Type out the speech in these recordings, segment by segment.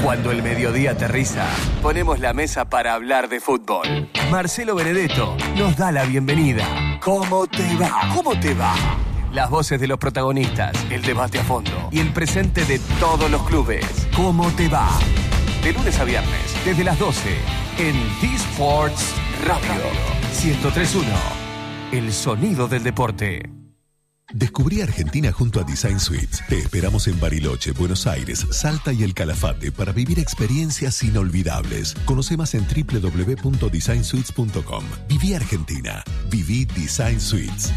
Cuando el mediodía aterriza, ponemos la mesa para hablar de fútbol. Marcelo Benedetto nos da la bienvenida. ¿Cómo te va? ¿Cómo te va? Las voces de los protagonistas, el debate a fondo y el presente de todos los clubes. ¿Cómo te va? De lunes a viernes, desde las 12, en D-Sports Radio 103.1. El sonido del deporte. Descubrí Argentina junto a Design Suites. Te esperamos en Bariloche, Buenos Aires, Salta y El Calafate para vivir experiencias inolvidables. Conoce más en www.designsuites.com. Viví Argentina. Viví Design Suites.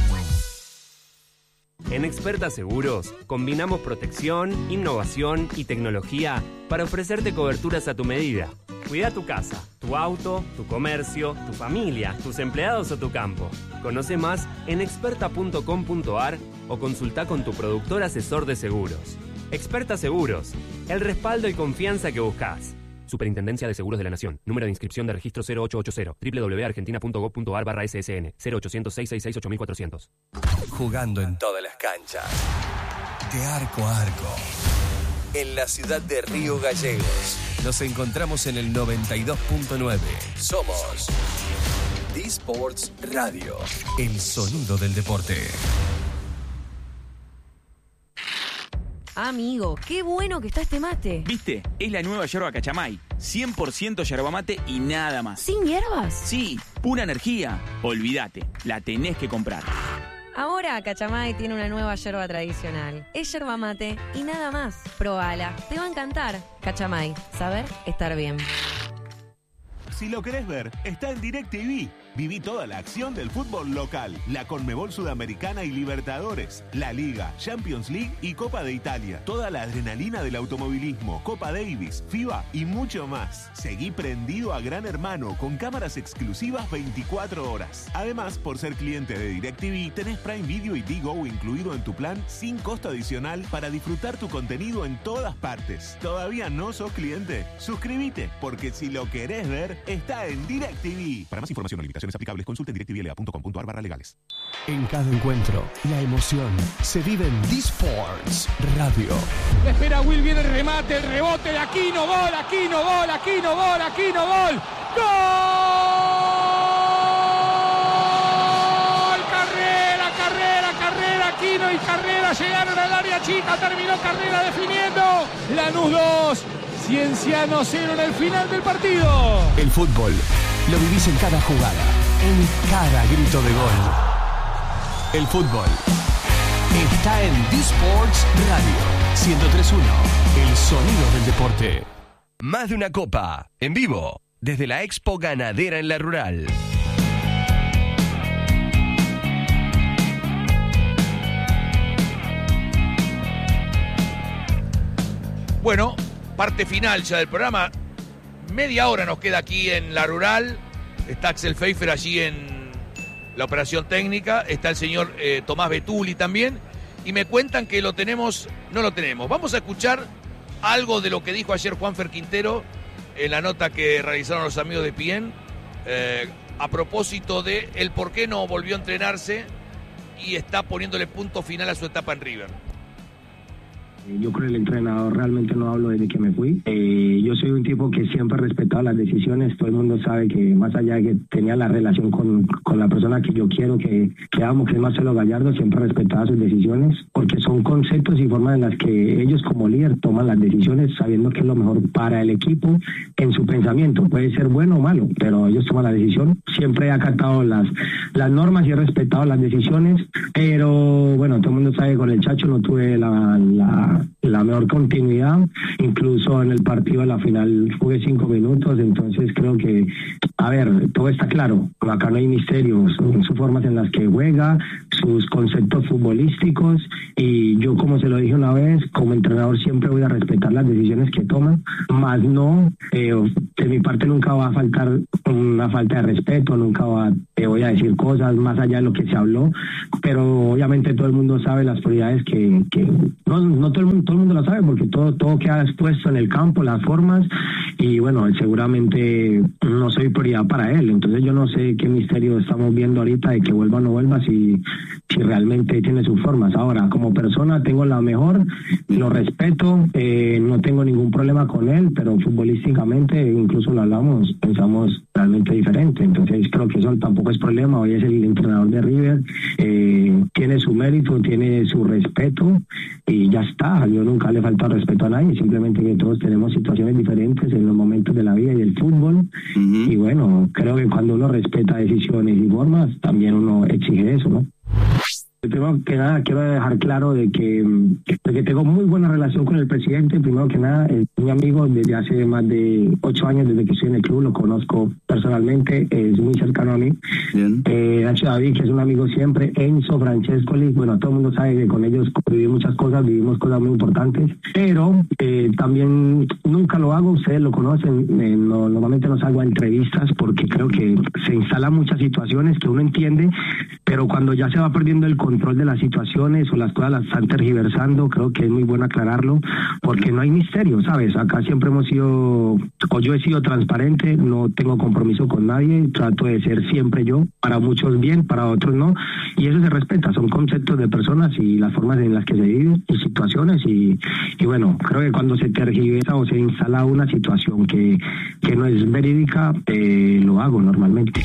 En Experta Seguros, combinamos protección, innovación y tecnología para ofrecerte coberturas a tu medida. Cuida tu casa, tu auto, tu comercio, tu familia, tus empleados o tu campo. Conoce más en experta.com.ar o consulta con tu productor asesor de seguros. Experta Seguros, el respaldo y confianza que buscas. Superintendencia de Seguros de la Nación. Número de inscripción de registro 0880. www.argentina.gov.ar/SSN. 0800-666-8400. Jugando en todas las canchas. De arco a arco. En la ciudad de Río Gallegos. Nos encontramos en el 92.9. Somos D-Sports Radio. El sonido del deporte. Amigo, qué bueno que está este mate. ¿Viste? Es la nueva yerba Cachamay. 100% yerba mate y nada más. ¿Sin hierbas? Sí, pura energía. Olvídate, la tenés que comprar. Ahora Cachamay tiene una nueva yerba tradicional. Es yerba mate y nada más. Probala, te va a encantar. Cachamay, saber estar bien. Si lo querés ver, está en DirecTV. Viví toda la acción del fútbol local, la Conmebol Sudamericana y Libertadores, la Liga, Champions League y Copa de Italia. Toda la adrenalina del automovilismo, Copa Davis, FIBA y mucho más. Seguí prendido a Gran Hermano con cámaras exclusivas 24 horas. Además, por ser cliente de DirecTV, tenés Prime Video y Digo incluido en tu plan sin costo adicional para disfrutar tu contenido en todas partes. ¿Todavía no sos cliente? Suscríbete, porque si lo querés ver, está en DirecTV. Para más información o limitaciones aplicables, consulte en directvla.com.ar/legales. En cada encuentro, la emoción se vive en D-Sports Radio. La espera Will, viene el remate, el rebote de Aquino, gol, Aquino, gol, Aquino, gol, Aquino, gol. ¡Gol! Carrera, carrera, carrera, Aquino y Carrera llegaron al área chica, terminó Carrera definiendo. Lanús 2, Cienciano 0 en el final del partido. El fútbol lo vivís en cada jugada, en cada grito de gol. El fútbol está en D-Sports Radio 103.1, el sonido del deporte. Más de una copa, en vivo, desde la Expo Ganadera en La Rural. Bueno, parte final ya del programa. Media hora nos queda aquí en La Rural. Está Axel Pfeiffer allí en la operación técnica. Está el señor Tomás Betuli también. Y me cuentan que no lo tenemos. Vamos a escuchar algo de lo que dijo ayer Juanfer Quintero en la nota que realizaron los amigos de PIEN a propósito de el por qué no volvió a entrenarse y está poniéndole punto final a su etapa en River. Yo con el entrenador realmente no hablo desde que me fui. Yo soy un tipo que siempre ha respetado las decisiones. Todo el mundo sabe que más allá de que tenía la relación con la persona que yo quiero, que amo, que es Marcelo Gallardo, siempre he respetado sus decisiones, porque son conceptos y formas en las que ellos como líder toman las decisiones sabiendo que es lo mejor para el equipo en su pensamiento. Puede ser bueno o malo, pero ellos toman la decisión. Siempre he acatado las normas y he respetado las decisiones, pero bueno, todo el mundo sabe que con el Chacho no tuve la mejor continuidad. Incluso en el partido de la final jugué 5 minutos, entonces creo que, a ver, todo está claro. Acá no hay misterios, son sus formas en las que juega, sus conceptos futbolísticos, y yo, como se lo dije una vez, como entrenador siempre voy a respetar las decisiones que toman, más no, de mi parte nunca va a faltar una falta de respeto, nunca voy a decir cosas más allá de lo que se habló, pero obviamente todo el mundo sabe las prioridades que no todo el mundo lo sabe, porque todo queda expuesto en el campo, las formas, y bueno, seguramente no soy prioridad para él, entonces yo no sé qué misterio estamos viendo ahorita de que vuelva o no vuelva, si si realmente tiene sus formas. Ahora, como persona tengo la mejor, lo respeto, no tengo ningún problema con él, pero futbolísticamente, incluso lo hablamos, pensamos realmente diferente. Entonces creo que eso tampoco es problema. Hoy es el entrenador de River, tiene su mérito, tiene su respeto y ya está. Yo nunca le falta respeto a nadie, simplemente que todos tenemos situaciones diferentes en los momentos de la vida y del fútbol. Y bueno, creo que cuando uno respeta decisiones y formas, también uno exige eso, ¿no? Primero que nada, quiero dejar claro de que tengo muy buena relación con el presidente. Primero que nada, es mi amigo desde hace más de 8 años, desde que estoy en el club, lo conozco personalmente, es muy cercano a mí. Nacho David, que es un amigo siempre, Enzo, Francescoli, bueno, todo el mundo sabe que con ellos viví muchas cosas, vivimos cosas muy importantes, pero también nunca lo hago, ustedes lo conocen, normalmente no salgo a entrevistas porque creo que se instalan muchas situaciones que uno entiende, pero cuando ya se va perdiendo el control de las situaciones o las cosas las están tergiversando, creo que es muy bueno aclararlo, porque no hay misterio, ¿sabes? Acá siempre hemos sido, o yo he sido transparente, no tengo compromiso con nadie, trato de ser siempre yo, para muchos bien, para otros no, y eso se respeta, son conceptos de personas y las formas en las que se viven y situaciones, y bueno, creo que cuando se tergiversa o se instala una situación que no es verídica, lo hago normalmente.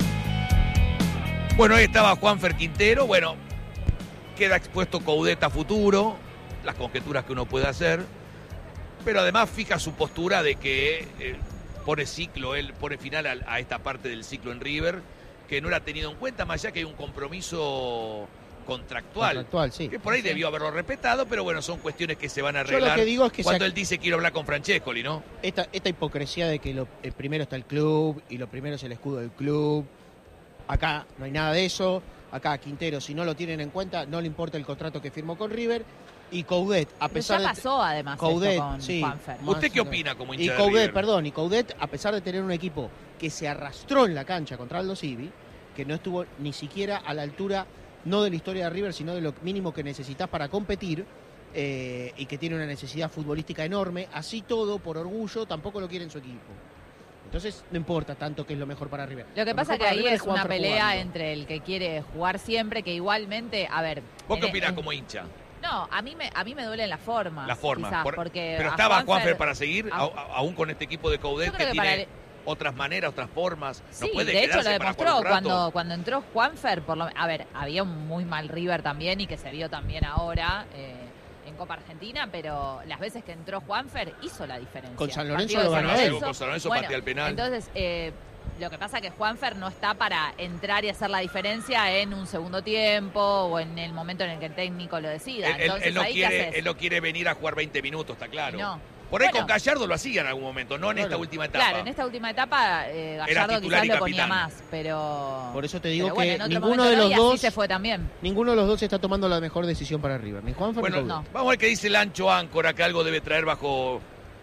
Bueno, ahí estaba Juanfer Quintero. Bueno, queda expuesto Coudet a futuro, las conjeturas que uno puede hacer, pero además fija su postura de que pone final a esta parte del ciclo en River, que no era tenido en cuenta, más allá que hay un compromiso contractual, sí, que por ahí debió haberlo respetado, pero bueno, son cuestiones que se van a arreglar. Yo lo que digo es que cuando él dice quiero hablar con Francescoli, ¿no? Esta hipocresía de que primero está el club y lo primero es el escudo del club. Acá no hay nada de eso. Acá Quintero, si no lo tienen en cuenta, no le importa el contrato que firmó con River. Y Coudet, a pesar ya pasó además Coudet, esto con Juanfer. ¿Usted qué opina como hincha y de Coudet, River? Y Coudet, a pesar de tener un equipo que se arrastró en la cancha contra Aldo Civi, que no estuvo ni siquiera a la altura, no de la historia de River, sino de lo mínimo que necesitas para competir, y que tiene una necesidad futbolística enorme, así todo, por orgullo, tampoco lo quiere en su equipo. Entonces no importa tanto qué es lo mejor para River. Lo que pasa que ahí es una pelea entre el que quiere jugar siempre, que igualmente, a ver... ¿Vos qué opinás como hincha? No, a mí me duele la forma. La forma. Quizás, porque pero estaba Juanfer para seguir, aún con este equipo de Coudet que tiene otras maneras, otras formas. Sí, no puede de hecho lo demostró cuando entró Juanfer. A ver, había un muy mal River también y que se vio también ahora... en Copa Argentina, pero las veces que entró Juanfer hizo la diferencia. Con San Lorenzo lo ganó él. Con San Lorenzo patea el penal. Entonces, lo que pasa es que Juanfer no está para entrar y hacer la diferencia en un segundo tiempo o en el momento en el que el técnico lo decida. Él no quiere venir a jugar 20 minutos, está claro. No. Por ahí con Gallardo lo hacía en algún momento, no en esta última etapa. Claro, en esta última etapa Gallardo quizás lo ponía más, pero... Por eso te digo que ninguno de los dos se fue también. Ninguno de los dos está tomando la mejor decisión para River, ni Juanfer ni Coudet. Vamos a ver qué dice el Ancho Áncora, que algo debe traer bajo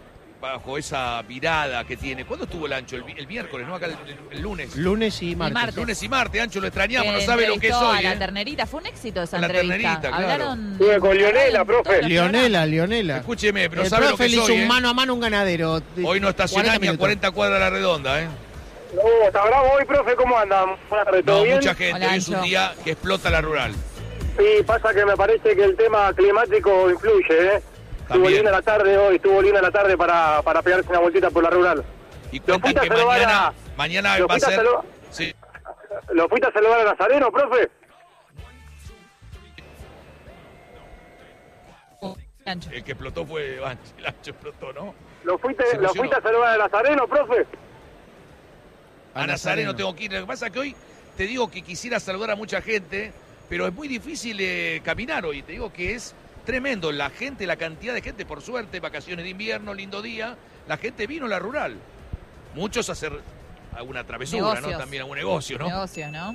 esa mirada que tiene. ¿Cuándo estuvo el Ancho? El miércoles, ¿no? Acá el lunes. Lunes y martes. Lunes y martes, Ancho, lo extrañamos, no sabe lo que es hoy. A la ternerita, fue un éxito esa entrevista. Ternerita, claro. Hablaron... Estuve con Leonela, profe. Leonela. Escúcheme, pero sabe lo que es hoy. El profe le hizo un mano a mano un ganadero. Hoy no estaciona ni a 40 cuadras a la redonda, No, está bravo hoy, profe, ¿cómo andan? No, mucha gente, hoy es un día que explota la rural. Sí, pasa que me parece que el tema climático influye, Estuvo linda la tarde hoy, estuvo linda la tarde para pegarse una vueltita por la rural. Y cuentan que mañana va a ser... Sí. ¿Lo fuiste a saludar a Nazareno, profe? El que explotó fue el Ancho explotó, ¿no? ¿Lo fuiste a saludar a Nazareno, profe? A Nazareno tengo que ir. Lo que pasa es que hoy te digo que quisiera saludar a mucha gente, pero es muy difícil caminar hoy. Te digo que es tremendo. La gente, la cantidad de gente, por suerte, vacaciones de invierno, lindo día. La gente vino a la rural. Muchos a hacer alguna travesura, negocios, ¿no? También algún negocio, ¿no? Negocios, ¿no?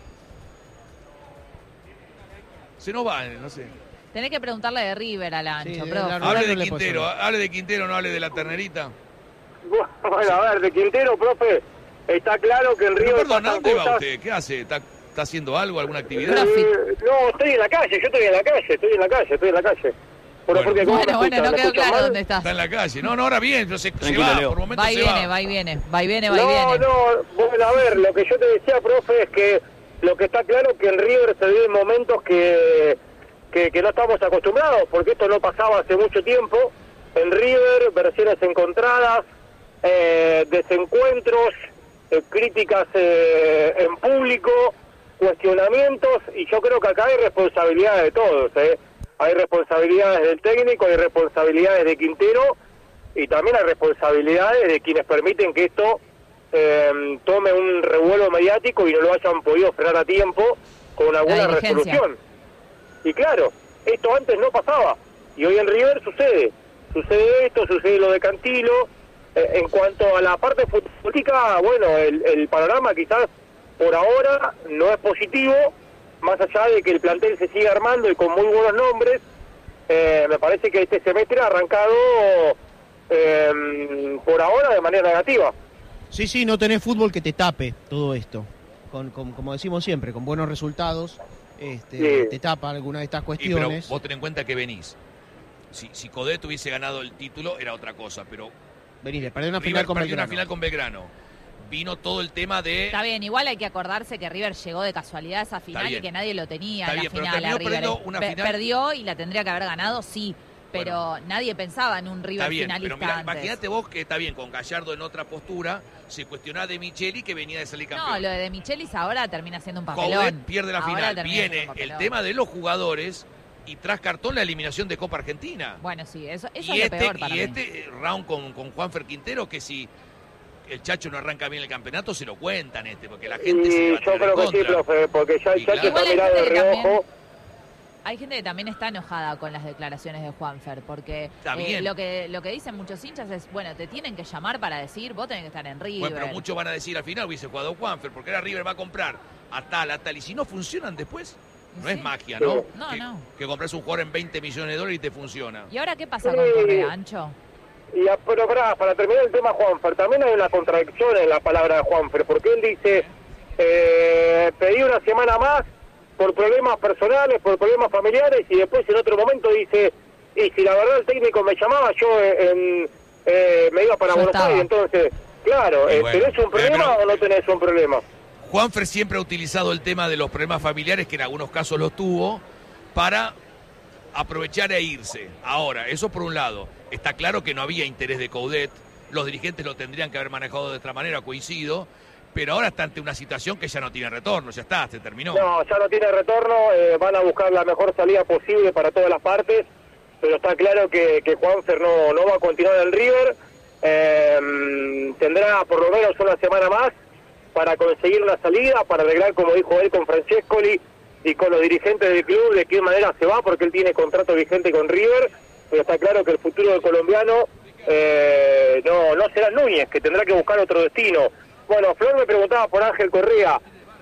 Se nos va, no sé. Tenés que preguntarle de River al Ancho, hable de Quintero, no hable de la ternerita. Bueno, a ver, de Quintero, profe, está claro que en Río... Perdón, ¿a dónde va usted? ¿Qué hace? ¿Está haciendo algo, alguna actividad? No, estoy en la calle, estoy en la calle. Bueno, no quedó claro dónde está. Está en la calle. No, ahora bien, pero se va, por momentos va y viene. No, bueno, a ver, lo que yo te decía, profe, es que Lo que está claro es que en River se viven momentos que no estamos acostumbrados, porque esto no pasaba hace mucho tiempo. En River, versiones encontradas, desencuentros, críticas en público, cuestionamientos, y yo creo que acá hay responsabilidades de todos, Hay responsabilidades del técnico, hay responsabilidades de Quintero, y también hay responsabilidades de quienes permiten que esto tome un revuelo mediático y no lo hayan podido frenar a tiempo con alguna resolución. Y claro, esto antes no pasaba, y hoy en River sucede esto, sucede lo de Cantilo. En cuanto a la parte futbolística, bueno, el panorama quizás por ahora no es positivo, más allá de que el plantel se sigue armando y con muy buenos nombres. Me parece que este semestre ha arrancado por ahora de manera negativa. Sí, no tenés fútbol que te tape todo esto. Como decimos siempre, con buenos resultados, te tapa alguna de estas cuestiones. Pero vos ten en cuenta que venís. Si Coudet hubiese ganado el título era otra cosa, pero venís, perdió una final con Belgrano. Vino todo el tema de... Está bien, igual hay que acordarse que River llegó de casualidad a esa final y que nadie lo tenía en la final a River. Perdió y la tendría que haber ganado, sí. Pero nadie pensaba en un River finalista pero antes. Imagínate vos que está bien, con Gallardo en otra postura, se cuestionó de Micheli que venía de salir campeón. No, lo de Michelis ahora termina siendo un papelón. Coudet pierde la final. Viene el tema de los jugadores y tras cartón la eliminación de Copa Argentina. Bueno, sí, eso es lo peor para mí. Y round con Juanfer Quintero, que si el Chacho no arranca bien el campeonato, se lo cuentan porque la gente se le va a yo creo que sí, profe, porque ya el Chacho está mirado de reojo. Hay gente que también está enojada con las declaraciones de Juanfer, porque lo que dicen muchos hinchas es, bueno, te tienen que llamar para decir, vos tenés que estar en River. Bueno, pero muchos van a decir, al final hubiese jugado Juanfer, porque ahora River va a comprar a tal, y si no funcionan después, no es magia, ¿no? No. Que compras un jugador en 20 millones de dólares y te funciona. ¿Y ahora qué pasa con Correa, Ancho? Pero para terminar el tema Juanfer, también hay una contradicción en la palabra de Juanfer, porque él dice, pedí una semana más, por problemas personales, por problemas familiares, y después en otro momento dice, y si la verdad el técnico me llamaba, yo me iba para Buenos Aires. Entonces, claro, ¿tenés un problema o no tenés un problema? Juanfer siempre ha utilizado el tema de los problemas familiares, que en algunos casos los tuvo, para aprovechar e irse. Ahora, eso por un lado. Está claro que no había interés de Coudet, los dirigentes lo tendrían que haber manejado de otra manera, coincido, pero ahora está ante una situación que ya no tiene retorno, ya está, se terminó. No, ya no tiene retorno, van a buscar la mejor salida posible para todas las partes, pero está claro que Juanfer no va a continuar en River, tendrá por lo menos una semana más para conseguir una salida, para arreglar, como dijo él, con Francescoli y con los dirigentes del club, de qué manera se va, porque él tiene contrato vigente con River, pero está claro que el futuro del colombiano no será Núñez, que tendrá que buscar otro destino. Bueno, Flor me preguntaba por Ángel Correa.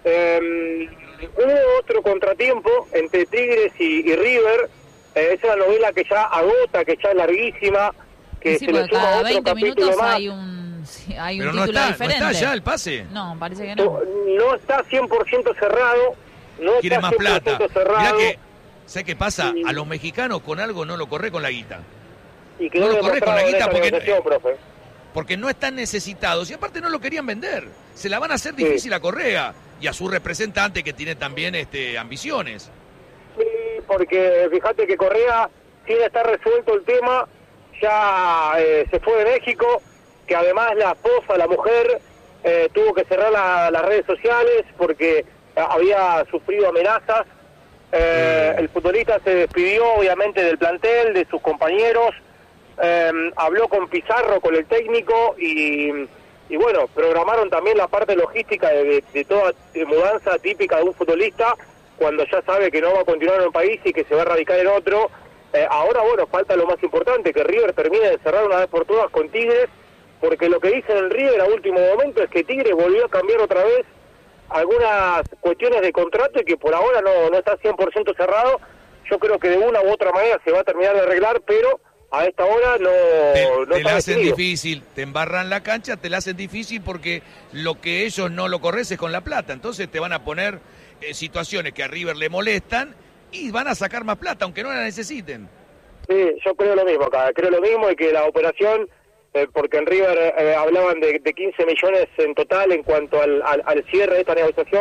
Hubo otro contratiempo entre Tigres y River. Es una novela que ya agota, que ya es larguísima, que sí, se le suma cada otro 20 capítulo minutos más. hay un pero título diferente. ¿No está ya el pase? No, parece que no. No está 100% cerrado. No quiere está más plata. Cerrado. Mirá que, ¿sabes qué pasa? A los mexicanos con algo no lo corre con la guita. Y que no lo corre con la guita profe. Porque no están necesitados y aparte no lo querían vender. Se la van a hacer difícil a Correa y a su representante, que tiene también ambiciones. Sí, porque fíjate que Correa tiene que estar resuelto el tema, ya se fue de México, que además la esposa, la mujer, tuvo que cerrar las redes sociales porque había sufrido amenazas. El futbolista se despidió obviamente del plantel, de sus compañeros. Habló con Pizarro, con el técnico, y bueno, programaron también la parte logística de toda mudanza típica de un futbolista cuando ya sabe que no va a continuar en un país y que se va a radicar en otro. Ahora, bueno, falta lo más importante, que River termine de cerrar una vez por todas con Tigres, porque lo que dicen en River a último momento es que Tigres volvió a cambiar otra vez algunas cuestiones de contrato y que por ahora no está 100% cerrado. Yo creo que de una u otra manera se va a terminar de arreglar, pero a esta hora no te la hacen difícil, te embarran la cancha, te la hacen difícil porque lo que ellos no lo corres es con la plata. Entonces te van a poner situaciones que a River le molestan y van a sacar más plata, aunque no la necesiten. Sí, yo creo lo mismo acá, creo lo mismo, y que la operación, porque en River hablaban de 15 millones en total en cuanto al cierre de esta negociación,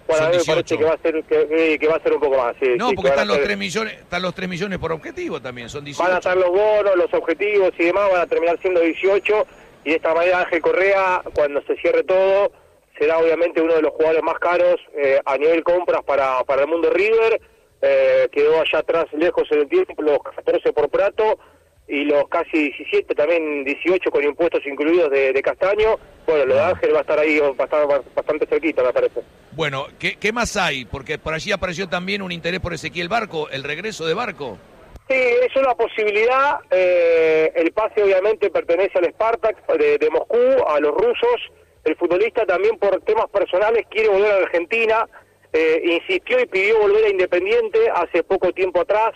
Bueno, a mí me 18. parece que va a ser un poco más. Sí, No, sí, porque que van están a los ser- 3 millones por objetivo también, son 18. Van a estar los bonos, los objetivos y demás, van a terminar siendo 18, y de esta manera Ángel Correa, cuando se cierre todo, será obviamente uno de los jugadores más caros a nivel compras para el mundo River. Quedó allá atrás lejos en el tiempo, los 14 por Prato y los casi 17, también 18 con impuestos incluidos de Castaño. Bueno, lo de Ángel va a estar ahí, va a estar bastante cerquita, me parece. Bueno, ¿qué más hay? Porque por allí apareció también un interés por Ezequiel Barco, el regreso de Barco. Sí, es una posibilidad. El pase obviamente pertenece al Spartak de Moscú, a los rusos. El futbolista también por temas personales quiere volver a la Argentina. Insistió y pidió volver a Independiente hace poco tiempo atrás.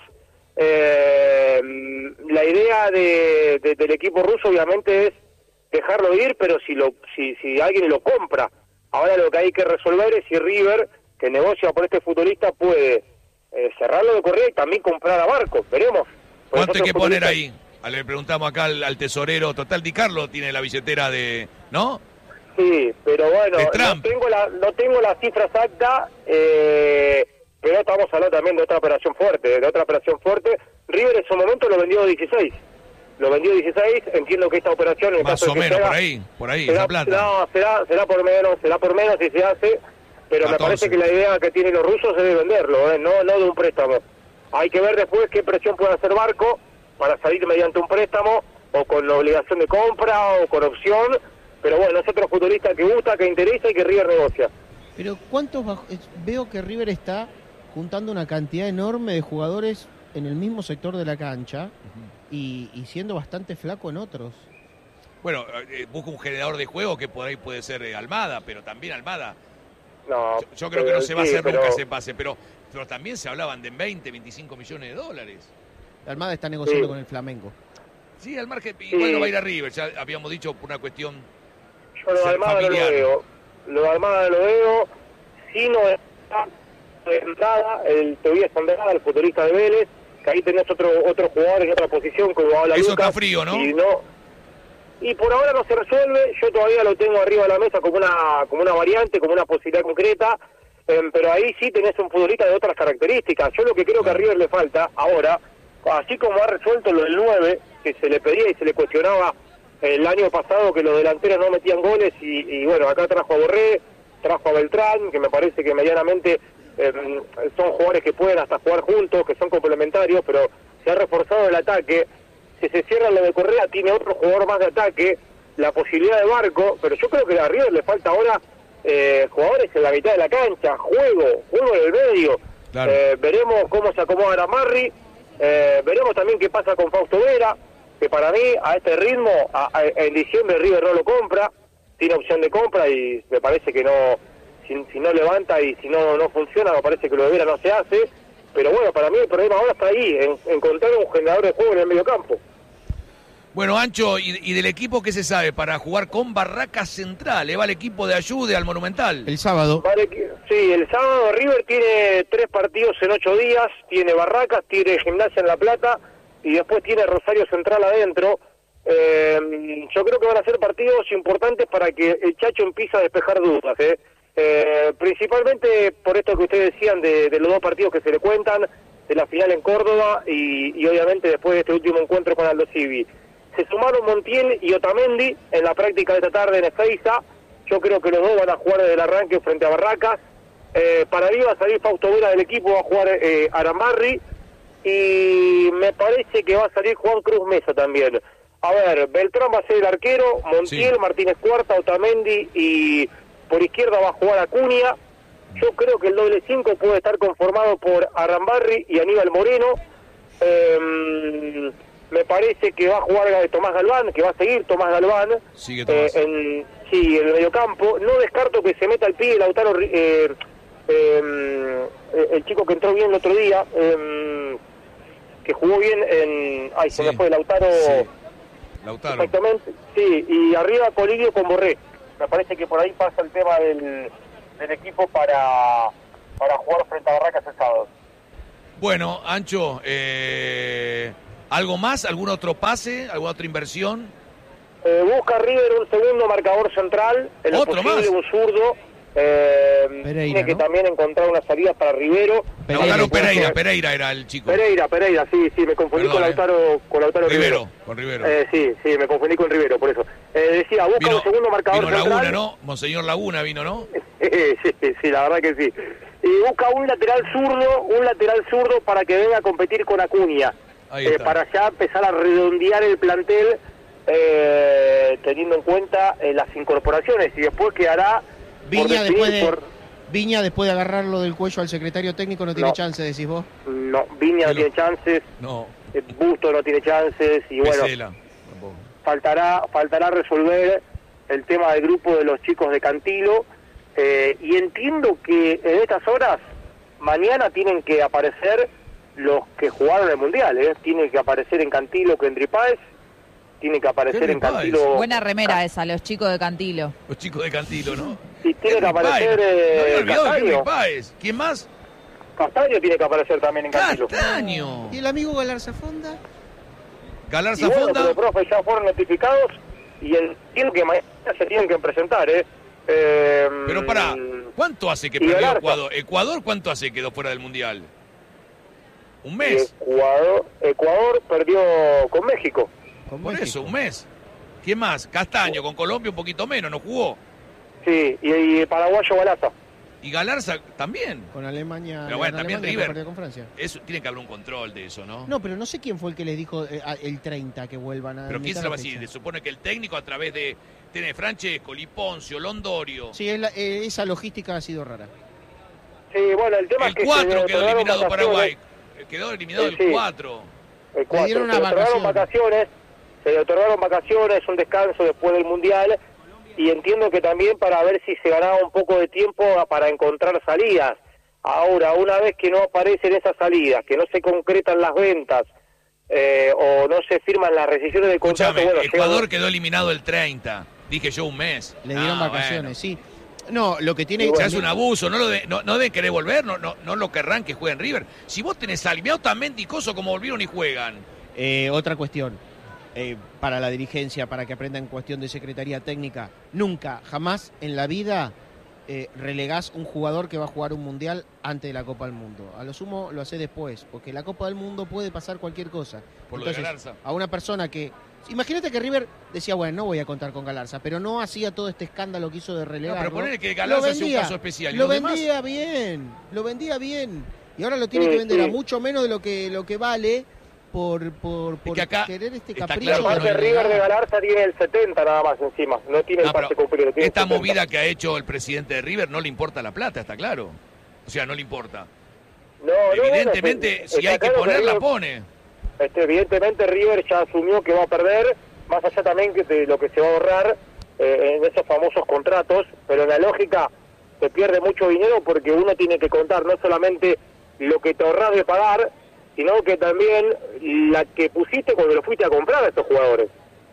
La idea del equipo ruso obviamente es dejarlo ir, pero si alguien lo compra. Ahora lo que hay que resolver es si River, que negocia por este futbolista, puede cerrarlo de Correa y también comprar a Barco. Veremos. ¿Cuánto hay que poner ahí? Le preguntamos acá al tesorero. Total, Di Carlo tiene la billetera de... ¿no? Sí, pero bueno, De Trump. no tengo la cifra exacta, pero estamos hablando también de otra operación fuerte, River en su momento lo vendió 16. Entiendo que esta operación... En Más caso o de que menos, se haga, por ahí, será, esa plata. No, será por menos si se hace, pero 14. me parece que la idea que tienen los rusos es de venderlo, no de un préstamo. Hay que ver después qué presión puede hacer Barco para salir mediante un préstamo, o con la obligación de compra, o con opción, pero bueno, es otro futbolista que gusta, que interesa y que River negocia. Pero veo que River está juntando una cantidad enorme de jugadores en el mismo sector de la cancha y siendo bastante flaco en otros. Bueno, busca un generador de juego que por ahí puede ser Almada, pero también Almada. No, Yo creo que no se va a hacer pero... nunca ese pase, pero también se hablaban de 20, 25 millones de dólares. Almada está negociando Sí. con el Flamengo. Sí, al margen, igual no va a ir a River, ya habíamos dicho por una cuestión Yo lo de Almada no lo familiar. veo. Lo de Almada lo veo. Si no está de entrada, te voy a Andrada, el futbolista de Vélez, que ahí tenés otro jugador en otra posición, como habla Eso Lucas. está frío, ¿no? Y por ahora no se resuelve. Yo todavía lo tengo arriba de la mesa como una variante, como una posibilidad concreta. Pero ahí sí tenés un futbolista de otras características. Yo lo que creo que a River le falta ahora, así como ha resuelto lo del 9, que se le pedía y se le cuestionaba el año pasado que los delanteros no metían goles, y bueno, acá trajo a Borré, trajo a Beltrán, que me parece que medianamente son jugadores que pueden hasta jugar juntos, que son complementarios, pero se ha reforzado el ataque. Si se cierra lo de Correa, tiene otro jugador más de ataque, la posibilidad de Barco, pero yo creo que a River le falta ahora jugadores en la mitad de la cancha, juego en el medio. Claro. Veremos cómo se acomoda Aramarri, veremos también qué pasa con Fausto Vera, que para mí a este ritmo en diciembre River no lo compra, tiene opción de compra y me parece que no, si no levanta y si no funciona, me parece que lo de Vera no se hace, pero bueno, para mí el problema ahora está ahí, en encontrar un generador de juego en el medio campo. Bueno, Ancho, ¿y del equipo qué se sabe para jugar con Barracas Central? ¿Va el equipo de Ayude al Monumental? El sábado. Sí, el sábado River tiene 3 partidos en 8 días, tiene Barracas, tiene Gimnasia en La Plata y después tiene Rosario Central adentro. Yo creo que van a ser partidos importantes para que el Chacho empiece a despejar dudas, principalmente por esto que ustedes decían de los 2 partidos que se le cuentan, de la final en Córdoba y obviamente después de este último encuentro con Aldo Civi. Se sumaron Montiel y Otamendi en la práctica de esta tarde en Ezeiza. Yo creo que los dos van a jugar desde el arranque frente a Barracas. Para mí va a salir Fausto Vera del equipo, va a jugar Aramarri. Y me parece que va a salir Juan Cruz Mesa también. A ver, Beltrán va a ser el arquero, Montiel, Sí. Martínez Cuarta, Otamendi y por izquierda va a jugar Acuña. Yo creo que el doble 5 puede estar conformado por Arambarri y Aníbal Moreno. Me parece que va a jugar Tomás Galván, que va a seguir Tomás Galván. Sigue Tomás. En el mediocampo. No descarto que se meta al pie Lautaro, el chico que entró bien el otro día, que jugó bien en... Ay, se me fue Lautaro. Sí. Lautaro. Exactamente, sí, y arriba Colidio con Borré. Me parece que por ahí pasa el tema del equipo para jugar frente a Barracas el sábado. Bueno, Ancho, ¿algo más? ¿Algún otro pase? ¿Alguna otra inversión? Busca River un segundo marcador central, en lo ¿Otro posible más? un zurdo. Pereira, que ¿no? también encontrar una salida para Rivero. Pereira era el chico. Pereira, sí, me confundí con Lautaro Rivero. Con Rivero. Sí, me confundí con Rivero, por eso. Decía, busca un segundo marcador vino central. Laguna, ¿no? Monseñor Laguna vino, ¿no? sí, la verdad que sí. Y busca un lateral zurdo para que venga a competir con Acuña. Para ya empezar a redondear el plantel, teniendo en cuenta las incorporaciones. Y después quedará... Viña, después de agarrarlo del cuello al secretario técnico, no tiene chance, decís vos. No, Viña no tiene chances. No. Busto no tiene chances. Y bueno, faltará resolver el tema del grupo de los chicos de Cantilo. Y entiendo que en estas horas, mañana tienen que aparecer los que jugaron el Mundial. Tienen que aparecer en Cantilo Kendry Páez. Tiene que aparecer en Cantilo. Buena remera esa, los chicos de Cantilo. Los chicos de Cantilo, ¿no? Y tiene que aparecer Castaño. ¿Quién más? Castaño tiene que aparecer también en Cantilo. ¡Castaño! ¿Y el amigo Galarza Fonda? Galarza Fonda. Los profes ya fueron notificados y entiendo que mañana se tienen que presentar, Pero pará, ¿cuánto hace que perdió Ecuador? ¿Ecuador cuánto hace que quedó fuera del Mundial? ¿Un mes? Ecuador perdió con México. Por eso, un mes. ¿Quién más? Castaño, con Colombia un poquito menos, no jugó. Sí, y el paraguayo Galarza. Y Galarza también. Con Alemania. Pero bueno, también River. Con Francia. Eso, tiene que haber un control de eso, ¿no? No, pero no sé quién fue el que les dijo el 30 que vuelvan a... Pero quién se lo va a decir. Se supone que el técnico a través de... Tiene Francesco, Liponcio, Londorio. Sí, esa logística ha sido rara. Sí, bueno, el tema es que... El 4 quedó eliminado Paraguay. Quedó eliminado el 4. El 4. Se le otorgaron vacaciones, un descanso después del Mundial, y entiendo que también para ver si se ganaba un poco de tiempo para encontrar salidas. Ahora, una vez que no aparecen esas salidas, que no se concretan las ventas, o no se firman las rescisiones de contrato... Ecuador quedó eliminado el 30, dije yo un mes. Le dieron vacaciones, sí. No, lo que tiene... Ya es un abuso, no deben querer volver, no lo querrán que jueguen River. Si vos tenés alineado también Dicoso como volvieron y juegan. Otra cuestión. Para la dirigencia, para que aprendan en cuestión de secretaría técnica, nunca, jamás en la vida relegás un jugador que va a jugar un mundial antes de la Copa del Mundo. A lo sumo lo hace después, porque la Copa del Mundo puede pasar cualquier cosa. Por entonces, lo de Galarza. A una persona que... Imagínate que River decía, bueno, no voy a contar con Galarza, pero no hacía todo este escándalo que hizo de relegar. No, pero ponele que Galarza sea un caso especial. Lo vendía bien. Y ahora lo tiene que vender a mucho menos de lo que vale... Por querer este capricho. Claro, el River de Galarza tiene el 70 nada más encima, no tiene el pase completo. Esta movida que ha hecho el presidente de River no le importa la plata, está claro. O sea, no le importa. Evidentemente, si hay que ponerla, pone. Evidentemente River ya asumió que va a perder, más allá también de lo que se va a ahorrar en esos famosos contratos, pero en la lógica se pierde mucho dinero porque uno tiene que contar no solamente lo que te ahorras de pagar, sino que también la que pusiste cuando lo fuiste a comprar a estos jugadores.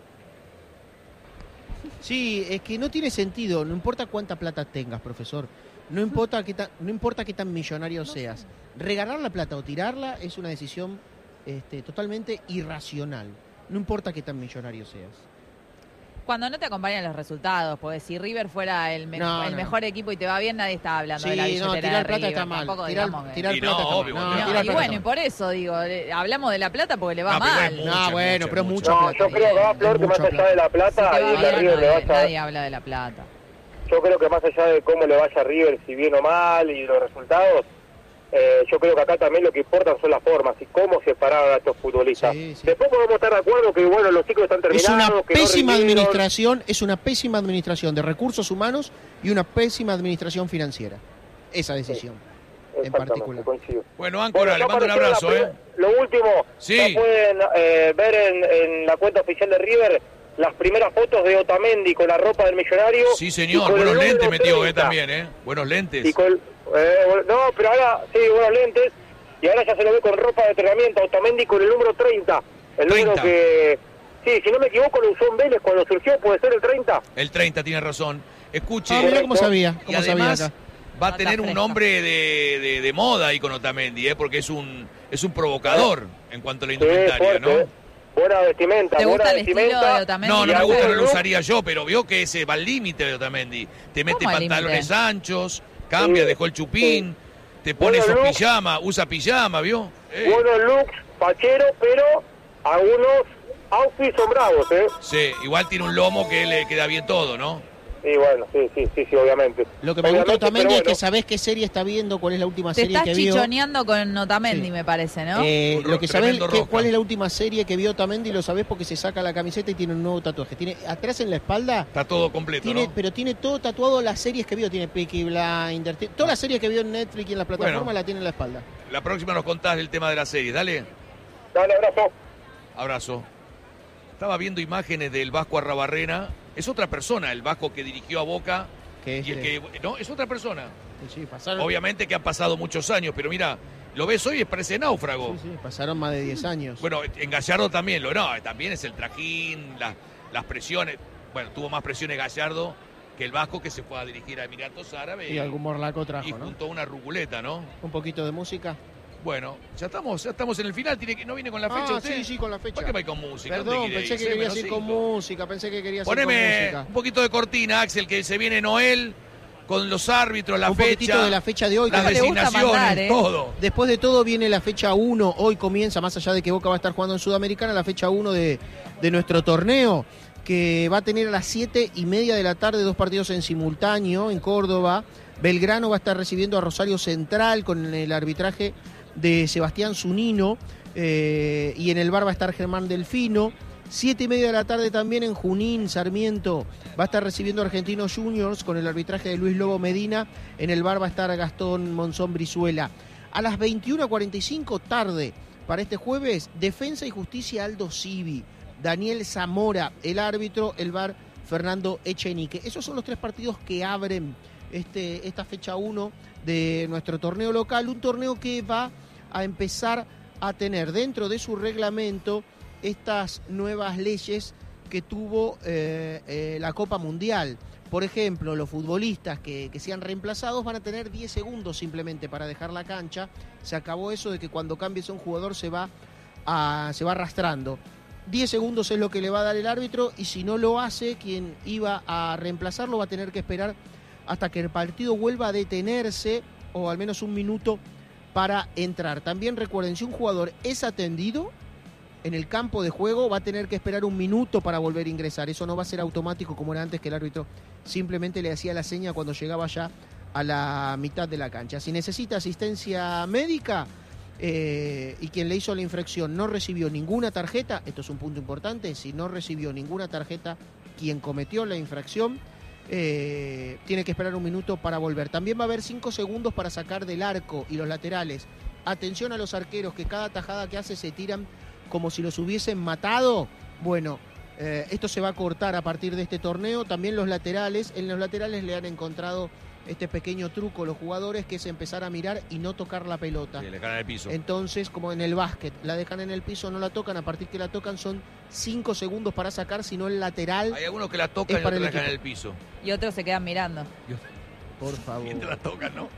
Sí, es que no tiene sentido, no importa cuánta plata tengas, profesor, no importa qué tan millonario seas, regalar la plata o tirarla es una decisión totalmente irracional, no importa qué tan millonario seas. Cuando no te acompañan los resultados, porque si River fuera el mejor equipo y te va bien, nadie está hablando de la billetera tirar de plata River. está mal. Tirar plata está mal. Y bueno, y por eso digo, hablamos de la plata porque le va mal. Pero es mucha plata. Yo creo que va Flor que más allá de la plata y de River le vaya... Nadie habla de la plata. Yo creo que más allá de cómo le vaya a River, si bien o mal, y los resultados, yo creo que acá también lo que importan son las formas y cómo separar a estos futbolistas. Después podemos estar de acuerdo que bueno, los chicos están terminados. Es una pésima administración de recursos humanos y una pésima administración financiera. Esa decisión en particular. Coincido. Bueno, Áncora, le mando un abrazo. Lo último, ya pueden ver en la cuenta oficial de River las primeras fotos de Otamendi con la ropa del Millonario. Sí, señor, buenos lentes metió también, buenos lentes. Y con, no, pero ahora, sí, buenos lentes, y ahora ya se lo ve con ropa de entrenamiento, Otamendi con el número 30. El 30. Número que, sí, si no me equivoco, lo usó en Vélez cuando surgió, ¿puede ser el 30? El 30, tiene razón. Escuche. Mira cómo sabía. Y además va a tener un nombre de moda ahí con Otamendi, porque es un provocador en cuanto a la indumentaria, ¿no? buena vestimenta. ¿Te buena gusta el estilo vestimenta. de Otamendi? No, no me Y gusta, no lo algunos usaría yo, pero vio que ese va al límite de Otamendi. Te mete ¿Cómo al pantalones límite? anchos, cambia, Sí, dejó el chupín, te pone Bueno, esos look. pijama, usa pijama, ¿vio? Buenos looks, fachero, pero algunos outfits son bravos, ¿eh? Sí, igual tiene un lomo que le queda bien todo, ¿no? Y bueno, sí, obviamente. Lo que me gusta Obviamente, Otamendi pero es que bueno. sabés qué serie está viendo, cuál es la última Te serie estás que vio. chichoneando con Otamendi, me parece, ¿no? Lo que sabés Tremendo que, roca. cuál es la última serie que vio Otamendi lo sabés porque se saca la camiseta y tiene un nuevo tatuaje. Tiene atrás en la espalda, Está todo completo, ¿no? pero tiene todo tatuado las series que vio. Tiene Peaky Blinders, todas las series que vio en Netflix y en las plataformas Bueno. la tiene en la espalda. La próxima nos contás el tema de la serie, dale. Dale, abrazo. Abrazo. Estaba viendo imágenes del Vasco Arrabarrena. Es otra persona, el Vasco que dirigió a Boca. Que Y el que, no, es otra persona. Sí, pasaron, Obviamente que han pasado muchos años, pero mira, lo ves hoy y parece náufrago. sí, pasaron más de 10 años. Bueno, en Gallardo también también es el trajín, las presiones. Bueno, tuvo más presiones Gallardo que el Vasco, que se fue a dirigir a Emiratos Árabes y algún morlaco trajo, y ¿no? juntó una ruguleta, ¿no? Un poquito de música. Bueno, ya estamos en el final. ¿No viene con la fecha usted? Sí, con la fecha. ¿Por qué va con música? Perdón, ¿Dónde quiere pensé ir? que querías Menos ir con cinco. música, pensé que querías ir con Poneme música. un poquito de cortina, Axel, que se viene Noel con los árbitros, la Un fecha. poquitito de la fecha de hoy. Las que- designaciones, todo. Después de todo viene la fecha 1, hoy comienza, más allá de que Boca va a estar jugando en Sudamericana, la fecha 1 de nuestro torneo, que va a tener a las 7:30 de la tarde 2 partidos en simultáneo en Córdoba. Belgrano va a estar recibiendo a Rosario Central con el arbitraje de Sebastián Zunino, y en el bar va a estar Germán Delfino. 7:30 de la tarde también en Junín, Sarmiento va a estar recibiendo a Argentinos Juniors con el arbitraje de Luis Lobo Medina. En el bar va a estar Gastón Monzón Brizuela. A las 21:45 tarde para este jueves, Defensa y Justicia Aldo Civi, Daniel Zamora, el árbitro, el bar Fernando Echenique. Esos son los 3 partidos que abren esta fecha 1 de nuestro torneo local, un torneo que va a empezar a tener dentro de su reglamento estas nuevas leyes que tuvo la Copa Mundial. Por ejemplo, los futbolistas que sean reemplazados van a tener 10 segundos simplemente para dejar la cancha. Se acabó eso de que cuando cambies a un jugador se va arrastrando. 10 segundos es lo que le va a dar el árbitro, y si no lo hace, quien iba a reemplazarlo va a tener que esperar hasta que el partido vuelva a detenerse, o al menos un minuto para entrar. También recuerden, si un jugador es atendido en el campo de juego, va a tener que esperar un minuto para volver a ingresar. Eso no va a ser automático como era antes, que el árbitro simplemente le hacía la seña cuando llegaba ya a la mitad de la cancha. Si necesita asistencia médica y quien le hizo la infracción no recibió ninguna tarjeta, esto es un punto importante, si no recibió ninguna tarjeta quien cometió la infracción, tiene que esperar un minuto para volver. También va a haber 5 segundos para sacar del arco y los laterales. Atención a los arqueros, que cada tajada que hace se tiran como si los hubiesen matado. Bueno, esto se va a cortar a partir de este torneo. También los laterales, en los laterales le han encontrado este pequeño truco los jugadores, que es empezar a mirar y no tocar la pelota. Sí, le dejan en el piso. Entonces, como en el básquet, la dejan en el piso, no la tocan. A partir que la tocan son 5 segundos para sacar, si no el lateral. Hay algunos que la tocan es y para otros la el dejan en equipo. el piso. Y otros se quedan mirando. Por favor. ¿Quién te la tocan, no?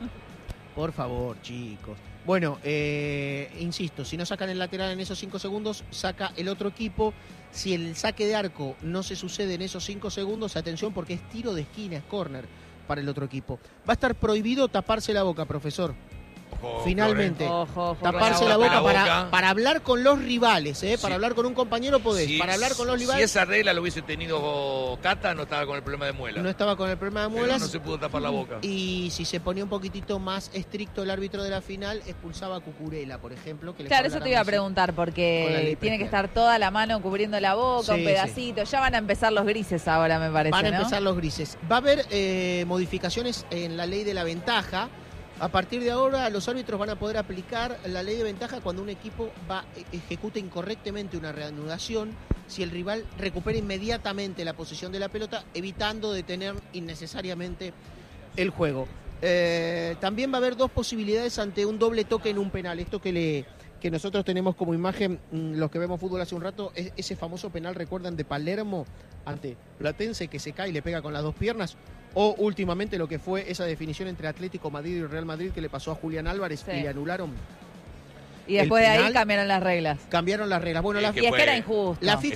Por favor, chicos. Bueno, insisto, si no sacan el lateral en esos 5 segundos, saca el otro equipo. Si el saque de arco no se sucede en esos 5 segundos, atención, porque es tiro de esquina, es córner para el otro equipo. Va a estar prohibido taparse la boca, profesor. Ojo, Finalmente, Ojo, taparse la boca para hablar con los rivales, para hablar con un compañero podés, para hablar con los Si rivales esa regla lo hubiese tenido Cata, no estaba con el problema de muela. no estaba con el problema de Pero muelas. no se pudo tapar la boca. Y si se ponía un poquitito más estricto el árbitro de la final, expulsaba a Cucurella, por ejemplo. Que le Claro, fue eso hablar te iba a Messi. preguntar, Con la porque ley tiene que especial. estar toda la mano cubriendo la boca, Sí, un pedacito. Ya van a empezar los grises ahora, me parece, Van a ¿no? empezar los grises. Va a haber modificaciones en la ley de la ventaja. A partir de ahora, los árbitros van a poder aplicar la ley de ventaja cuando un equipo ejecute incorrectamente una reanudación, si el rival recupera inmediatamente la posesión de la pelota, evitando detener innecesariamente el juego. También va a haber 2 posibilidades ante un doble toque en un penal. Esto que nosotros tenemos como imagen, los que vemos fútbol hace un rato, es ese famoso penal, ¿recuerdan? De Palermo ante Platense, que se cae y le pega con las 2 piernas. O últimamente lo que fue esa definición entre Atlético Madrid y Real Madrid, que le pasó a Julián Álvarez y le anularon. Y después de ahí cambiaron las reglas. Cambiaron las reglas. Bueno, y es que era injusto. La FIFA